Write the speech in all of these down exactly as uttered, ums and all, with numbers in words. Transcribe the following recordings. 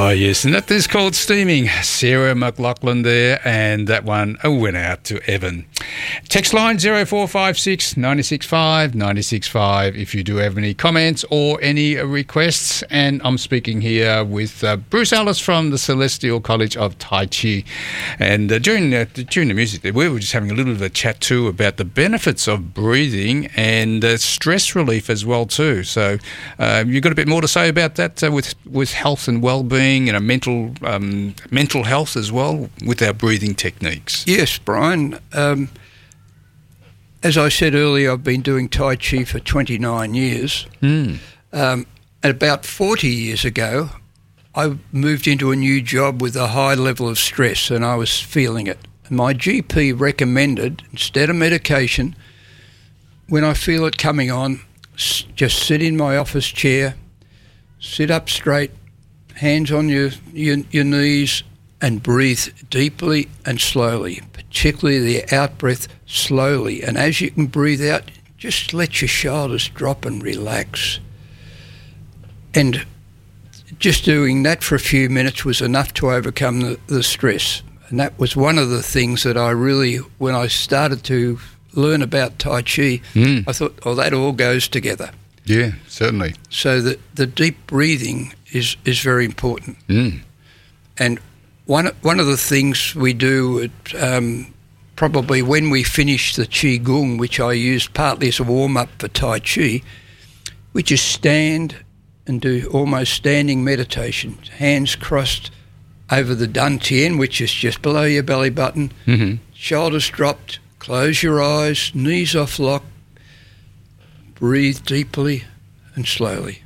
Oh, yes, and that is called Steaming. Sarah McLaughlin there, and that one went out to Evan. Text line zero four five six, nine six five, nine six five if you do have any comments or any requests. And I'm speaking here with uh, Bruce Ellis from the Celestial College of Tai Chi. And uh, during, uh, during the music there, we were just having a little bit of a chat too about the benefits of breathing and uh, stress relief as well too. So uh, you've got a bit more to say about that uh, with, with health and well-being, you know, mental um, mental health as well with our breathing techniques. Yes, Brian. Um, as I said earlier, I've been doing Tai Chi for twenty-nine years. Mm. Um, and about forty years ago, I moved into a new job with a high level of stress, and I was feeling it. And my G P recommended, instead of medication, when I feel it coming on, s- just sit in my office chair, sit up straight, hands on your, your your knees, and breathe deeply and slowly, particularly the out-breath slowly. And as you can breathe out, just let your shoulders drop and relax. And just doing that for a few minutes was enough to overcome the, the stress. And that was one of the things that I really, when I started to learn about Tai Chi, Mm. I thought, oh, that all goes together. Yeah, certainly. So the, the deep breathing is, is very important. Mm. And one one of the things we do, at, um, probably when we finish the Qi Gong, which I use partly as a warm-up for Tai Chi, we just stand and do almost standing meditation, hands crossed over the dantian, which is just below your belly button, Mm-hmm. shoulders dropped, close your eyes, knees off lock, breathe deeply and slowly.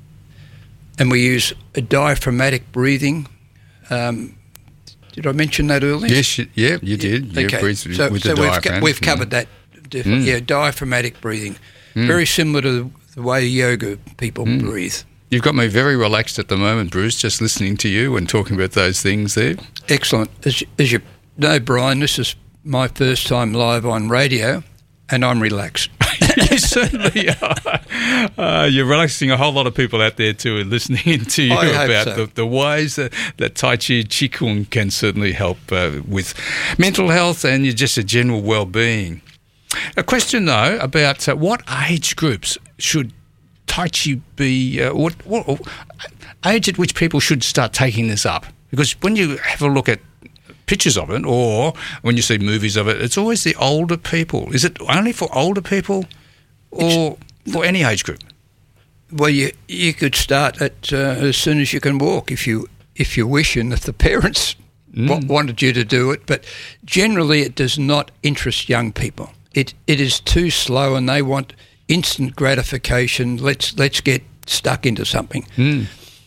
And we use a diaphragmatic breathing. Um, did I mention that earlier? Yes, you, yeah, you did. You Okay. breathed So, with so the we've, diaphragm. co- we've covered Mm. that. Diff- Mm. Yeah, diaphragmatic breathing. Mm. Very similar to the way yoga people Mm. breathe. You've got me very relaxed at the moment, Bruce, just listening to you and talking about those things there. Excellent. As, as you know, Brian, this is my first time live on radio, and I'm relaxed. You certainly are. Uh, you're relaxing a whole lot of people out there too, listening to you I hope about so. the, the ways that, that Tai Chi Qigong can certainly help uh, with mental health and just a general well-being. A question though about uh, what age groups should Tai Chi be? Uh, what, what age at which people should start taking this up? Because when you have a look at pictures of it, or when you see movies of it, it's always the older people. Is it only for older people, or it's, for any age group? Well, you you could start at uh, as soon as you can walk, if you if you wish, and if the parents Mm. w- wanted you to do it. But generally, it does not interest young people. It it is too slow, and they want instant gratification. Let's let's get stuck into something. Mm.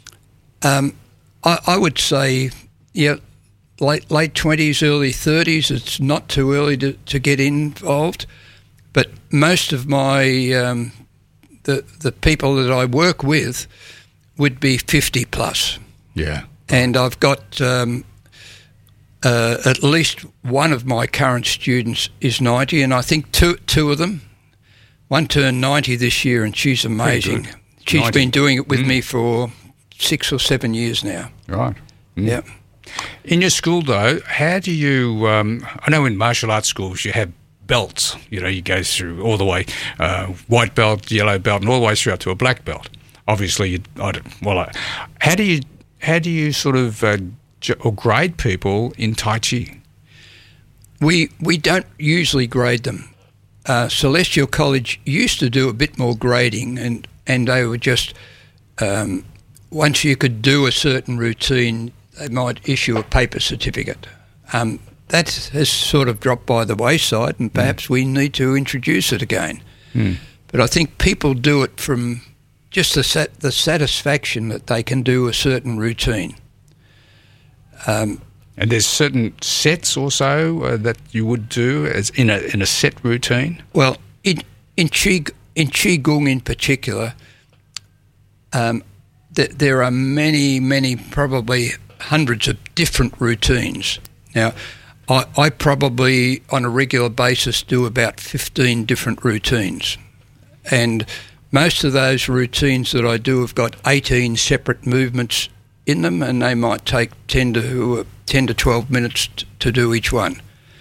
Um, I, I would say, yeah. Late late twenties, early thirties. It's not too early to, to get involved, but most of my um, the the people that I work with would be fifty plus. Yeah, and I've got um, uh, at least one of my current students is ninety, and I think two two of them. One turned ninety this year, and she's amazing. She's ninety. been doing it with Mm. me for six or seven years now. Right. Mm. Yeah. In your school, though, how do you... Um, I know in martial arts schools you have belts. You know, you go through all the way, uh, white belt, yellow belt, and all the way through up to a black belt. Obviously, you, I don't, well, I, how do you how do you sort of uh, j- or grade people in Tai Chi? We we don't usually grade them. Uh, Celestial College used to do a bit more grading, and, and they were just, um, once you could do a certain routine, they might issue a paper certificate. Um, that has sort of dropped by the wayside, and perhaps mm. we need to introduce it again. Mm. But I think people do it from just the sat- the satisfaction that they can do a certain routine. Um, and there's certain sets also uh, that you would do as in a in a set routine. Well, in in Qi in Qigong in particular, um, th- there are many many probably hundreds of different routines. Now, I, I probably on a regular basis do about fifteen different routines, and most of those routines that I do have got eighteen separate movements in them, and they might take ten to uh, ten to twelve minutes t- to do each one.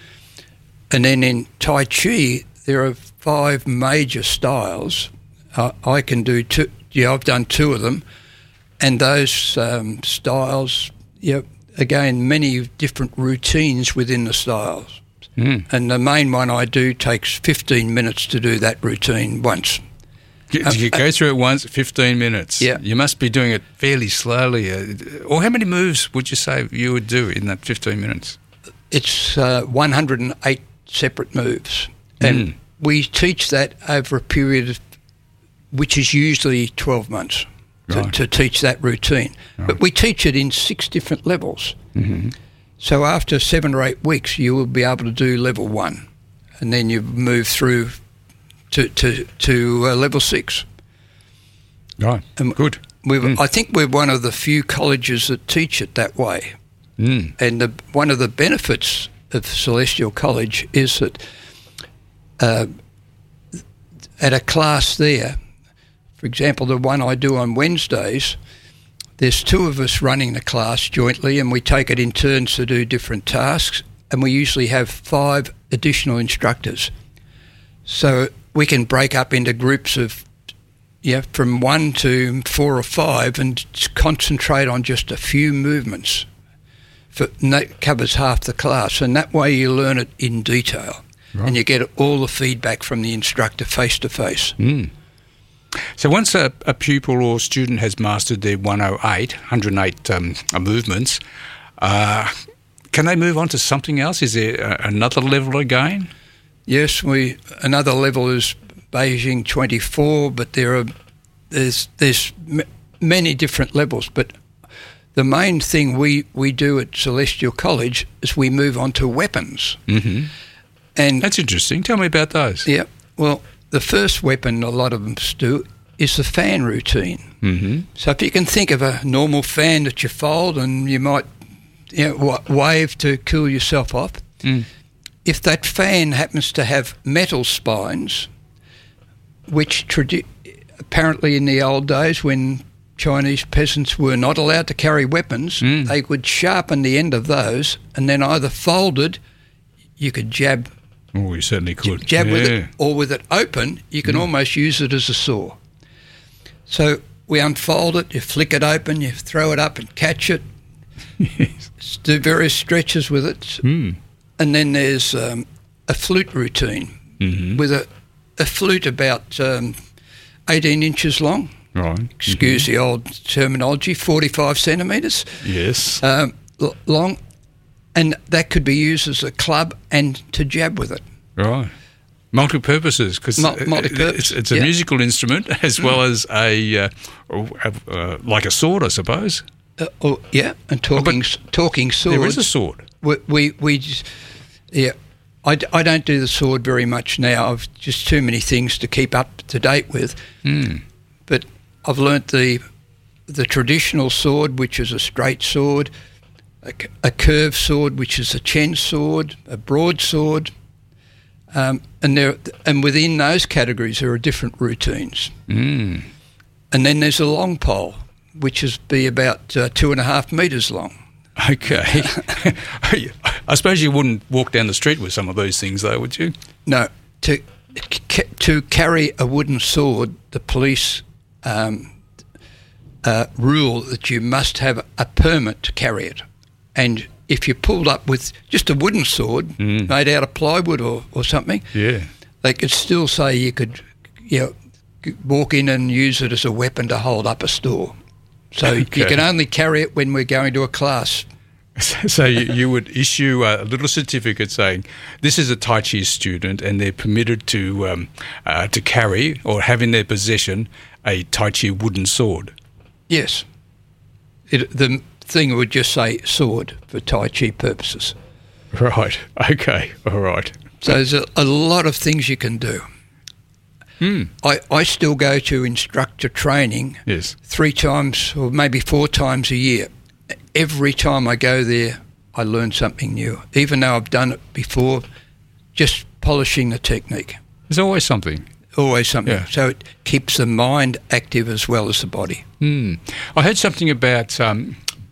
And then in Tai Chi, there are five major styles. Uh, I can do two. Yeah, I've done two of them, and those um, styles, yeah, again, many different routines within the styles. Mm. And the main one I do takes fifteen minutes to do that routine once. You, you go through it once, fifteen minutes. Yeah. You must be doing it fairly slowly. Uh, or how many moves would you say you would do in that fifteen minutes? It's uh, one hundred eight separate moves. And Mm. we teach that over a period of, which is usually twelve months to, Right. to teach that routine. Right. But we teach it in six different levels. Mm-hmm. So after seven or eight weeks, you will be able to do level one. And then you move through to to, to uh, level six. Right. Um, Good. We've, Mm. I think we're one of the few colleges that teach it that way. Mm. And the, one of the benefits of Celestial College is that uh, at a class there, for example, the one I do on Wednesdays, there's two of us running the class jointly, and we take it in turns to do different tasks, and we usually have five additional instructors. So we can break up into groups of, yeah, from one to four or five and concentrate on just a few movements. For, and that covers half the class, and that way you learn it in detail. Right. And you get all the feedback from the instructor face to face. Mm. So once a, a pupil or student has mastered their one oh eight, one hundred eight um, movements, uh, can they move on to something else? Is there a, another level again? Yes, we another level is Beijing twenty-four, but there are there's there's m- many different levels. But the main thing we, we do at Celestial College is we move on to weapons. Mm-hmm. And That's interesting. Tell me about those. yeah, well, the first weapon a lot of them do is the fan routine. Mm-hmm. So if you can think of a normal fan that you fold and you might you know, wa- wave to cool yourself off, Mm. if that fan happens to have metal spines, which tradi- apparently in the old days when Chinese peasants were not allowed to carry weapons, Mm. they would sharpen the end of those and then either folded, you could jab Oh, you certainly could. jab yeah. with it, or with it open, you can almost use it as a saw. So we unfold it, you flick it open, you throw it up and catch it, Yes. do various stretches with it. Mm. And then there's um, a flute routine Mm-hmm. with a, a flute about um, eighteen inches long. Right. Excuse the old terminology, forty-five centimetres Yes. um, l- long. And that could be used as a club and to jab with it. Right. Multi-purposes, because Mul- multi-purpose, it's, it's a yeah. musical instrument as well as a, uh, uh, uh, like a sword, I suppose. Uh, oh, yeah, and talking s- talking swords. There is a sword. We, we, we just, yeah, I, d- I don't do the sword very much now. I've just too many things to keep up to date with. Mm. But I've learnt the the traditional sword, which is a straight sword, a, c- a curved sword, which is a Chen sword, a broadsword, um, and there and within those categories there are different routines. Mm. And then there's a long pole, which is be about uh, two and a half metres long. Okay. I suppose you wouldn't walk down the street with some of those things, though, would you? No, to c- to carry a wooden sword, the police um, uh, rule that you must have a permit to carry it. And if you pulled up with just a wooden sword Mm. made out of plywood or, or something, Yeah. they could still say you could, you know, g- walk in and use it as a weapon to hold up a store. So you Okay. can only carry it when we're going to a class. So you, you would issue a little certificate saying this is a Tai Chi student and they're permitted to um, uh, to carry or have in their possession a Tai Chi wooden sword. Yes. It, the thing would just say sword for Tai Chi purposes. Right. Okay. All right. So there's a, a lot of things you can do. Hmm. I, I still go to instructor training Yes. three times or maybe four times a year. Every time I go there, I learn something new, even though I've done it before, just polishing the technique. There's always something. Always something. Yeah. So it keeps the mind active as well as the body. Hmm. I heard something about um,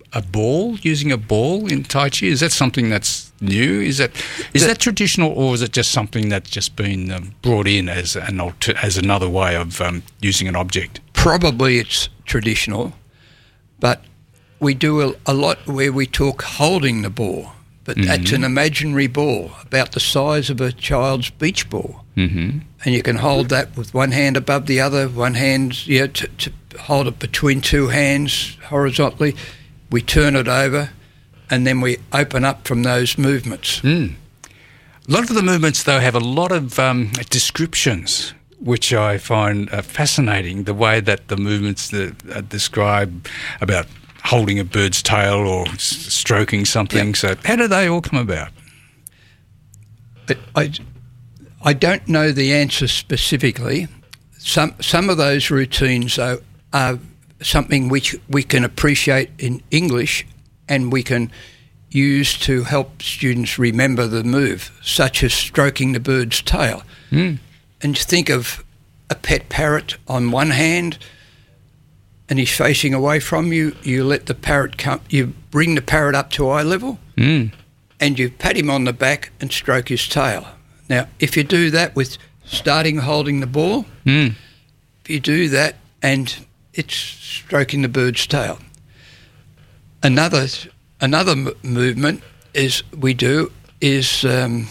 a ball, using a ball in Tai Chi? Is that something that's new? Is that is that, that traditional, or is it just something that's just been um, brought in as an alter, as another way of um, using an object? Probably it's traditional, but we do a, a lot where we talk holding the ball, but mm-hmm. that's an imaginary ball about the size of a child's beach ball. Mm-hmm. And you can hold that with one hand above the other, one hand, you know, to, to hold it between two hands horizontally. We turn it over, and then we open up from those movements. Mm. A lot of the movements, though, have a lot of um, descriptions, which I find uh, fascinating, the way that the movements that uh, describe about holding a bird's tail or s- stroking something. Yeah. So how do they all come about? But I, I don't know the answer specifically. Some some of those routines, though, are something which we can appreciate in English and we can use to help students remember the move, such as stroking the bird's tail. Mm. And you think of a pet parrot on one hand and he's facing away from you, you let the parrot come, you bring the parrot up to eye level mm. and you pat him on the back and stroke his tail. Now, if you do that with starting holding the ball, mm. if you do that and it's stroking the bird's tail. Another another m- movement is we do is um,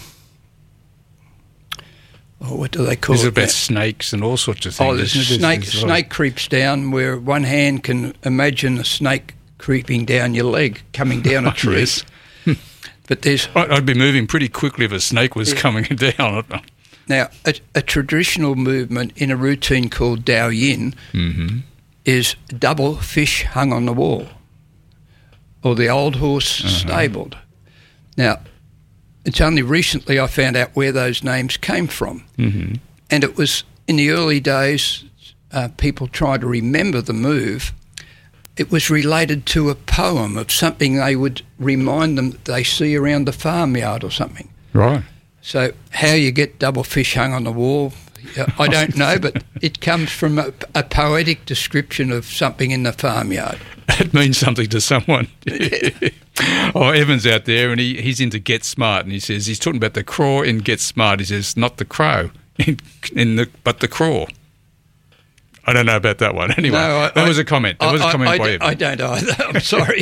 oh, what do they call is it? Is it about snakes and all sorts of things? Oh, there's a snake. There's, there's snake creeps down where one hand can imagine a snake creeping down your leg, coming down a tree. Yes. But there's I'd be moving pretty quickly if a snake was yeah. coming down. Now, a, a traditional movement in a routine called Dao Yin mm-hmm. is double fish hung on the wall, or the old horse uh-huh. stabled. Now, it's only recently I found out where those names came from. Mm-hmm. And it was in the early days, uh, people tried to remember the move. It was related to a poem of something they would remind them that they see around the farmyard or something. Right. So how you get double fish hung on the wall, I don't know, but it comes from a, a poetic description of something in the farmyard. It means something to someone. Oh, Evan's out there and he, he's into Get Smart, and he says he's talking about the craw in Get Smart. He says not the crow, in, in the but the craw. I don't know about that one. Anyway, no, I, that was a comment. That I, was a comment I, by I, Evan. I don't either. I'm sorry.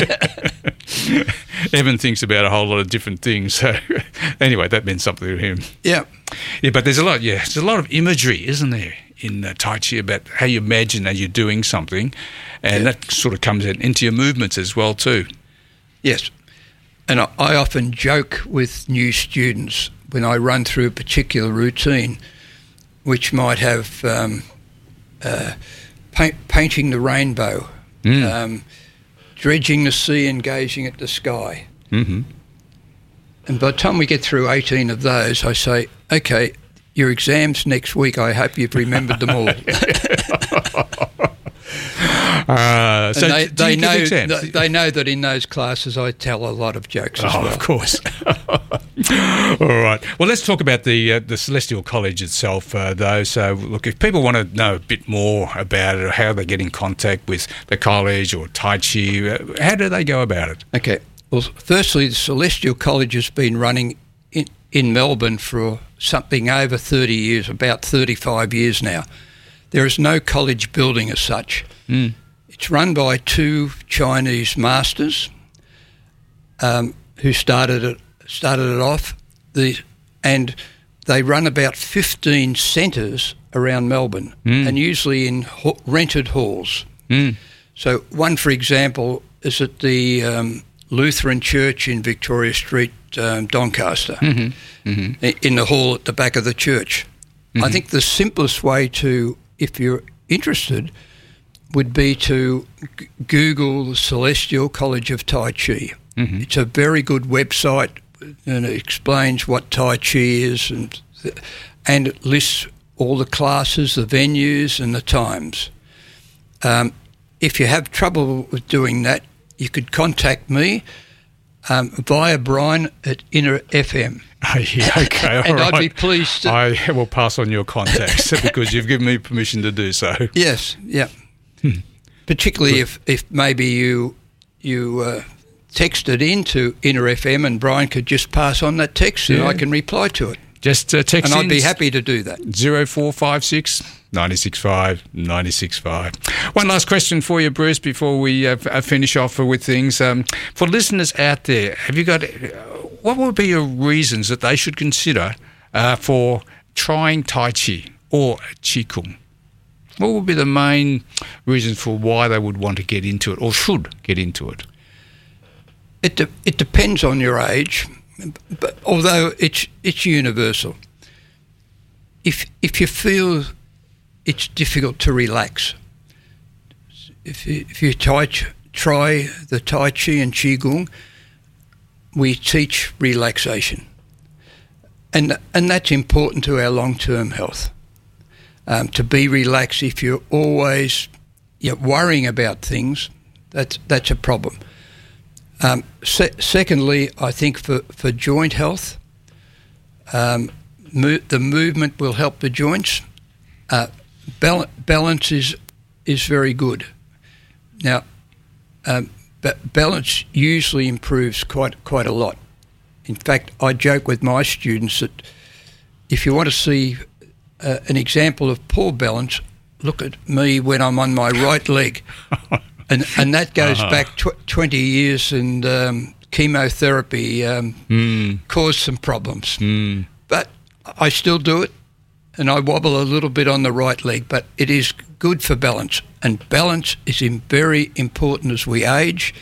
Evan thinks about a whole lot of different things. So anyway, that meant something to him. Yeah. Yeah, but there's a lot, yeah, there's a lot of imagery, isn't there, in uh, Tai Chi about how you imagine that you're doing something, and yeah. that sort of comes in, into your movements as well too. Yes. And I, I often joke with new students when I run through a particular routine, which might have... Um, Uh, paint, painting the rainbow, mm. um, dredging the sea and gazing at the sky. Mm-hmm. And by the time we get through eighteen of those, I say, okay, your exam's next week. I hope you've remembered them all. uh, so they, they know exams? they know that in those classes I tell a lot of jokes as oh, well. Of course. All right. Well, let's talk about the uh, the Celestial College itself, uh, though. So, look, if people want to know a bit more about it, or how they get in contact with the college or Tai Chi, uh, how do they go about it? Okay. Well, firstly, the Celestial College has been running in, in Melbourne for something over thirty years, about thirty-five years now. There is no college building as such. Mm. It's run by two Chinese masters um, who started it started it off, the, and they run about fifteen centres around Melbourne, mm. and usually in ho- rented halls. Mm. So one, for example, is at the um, Lutheran Church in Victoria Street, um, Doncaster, mm-hmm. Mm-hmm. in the hall at the back of the church. Mm-hmm. I think the simplest way to, if you're interested, would be to g- Google the Celestial College of Tai Chi. Mm-hmm. It's a very good website, and it explains what Tai Chi is, and and it lists all the classes, the venues and the times. Um, if you have trouble with doing that, you could contact me um, via Brian at Inner F M. Oh, yeah, okay, all and right. I'd be pleased to... I will pass on your contacts because you've given me permission to do so. Yes, yeah. Hmm. Particularly if, if maybe you you uh, text it into Inner F M, and Brian could just pass on that text, and Yeah. I can reply to it. Just uh, text And in. I'd be happy to do that. zero four five six, nine six five, nine six five. One last question for you, Bruce, before we uh, f- finish off with things. Um, for listeners out there, have you got, uh, what would be your reasons that they should consider uh, for trying Tai Chi or Qi Kung? What would be the main reasons for why they would want to get into it or should get into it? It de- it depends on your age, but although it's it's universal. If if you feel it's difficult to relax, if you, if you tai chi, try the Tai Chi and Qigong, we teach relaxation, and and that's important to our long-term health. Um, to be relaxed, if you're always you're worrying about things, that's that's a problem. Um, se- secondly, I think for, for joint health, um, mo- the movement will help the joints. Uh, bal- balance is is very good. Now, um, ba- balance usually improves quite quite a lot. In fact, I joke with my students that if you want to see uh, an example of poor balance, look at me when I'm on my right leg. And and that goes uh-huh. back tw- twenty years, and um, chemotherapy um, mm. caused some problems. Mm. But I still do it, and I wobble a little bit on the right leg, but it is good for balance. And balance is in very important as we age.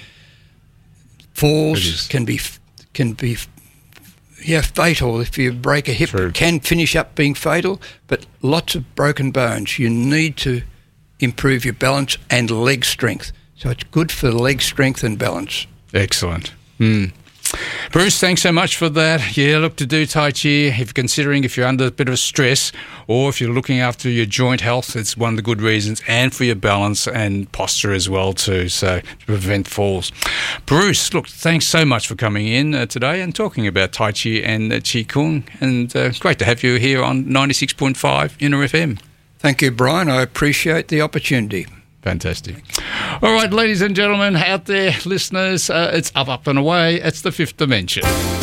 Falls can be can be yeah fatal. If you break a hip, True. It can finish up being fatal, but lots of broken bones. You need to improve your balance and leg strength. So it's good for leg strength and balance. Excellent. Mm. Bruce, thanks so much for that. Yeah, look, to do Tai Chi, if you're considering if you're under a bit of stress or if you're looking after your joint health, it's one of the good reasons, and for your balance and posture as well too, so to prevent falls. Bruce, look, thanks so much for coming in uh, today and talking about Tai Chi and uh, Qi Kung, and uh, great to have you here on ninety-six point five Inner F M. Thank you, Brian. I appreciate the opportunity. Fantastic. All right, ladies and gentlemen out there, listeners, uh, it's up, up and away. It's the fifth dimension.